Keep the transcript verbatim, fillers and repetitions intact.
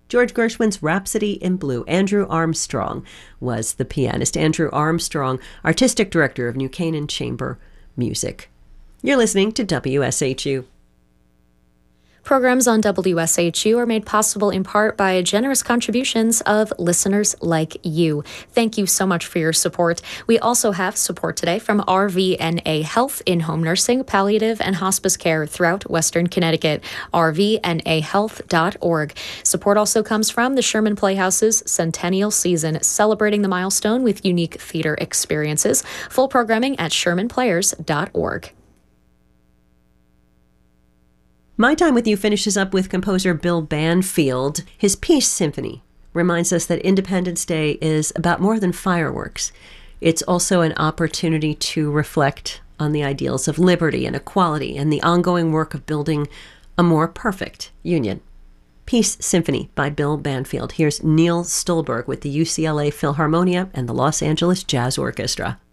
George Gershwin's Rhapsody in Blue. Andrew Armstrong was the pianist. Andrew Armstrong, artistic director of New Canaan Chamber Music. You're listening to W S H U. Programs on W S H U are made possible in part by generous contributions of listeners like you. Thank you so much for your support. We also have support today from R V N A Health in home nursing, palliative, and hospice care throughout Western Connecticut, r v n a health dot org. Support also comes from the Sherman Playhouse's Centennial Season, celebrating the milestone with unique theater experiences. Full programming at sherman players dot org. My Time with You finishes up with composer Bill Banfield. His Peace Symphony reminds us that Independence Day is about more than fireworks. It's also an opportunity to reflect on the ideals of liberty and equality and the ongoing work of building a more perfect union. Peace Symphony by Bill Banfield. Here's Neil Stolberg with the U C L A Philharmonia and the Los Angeles Jazz Orchestra.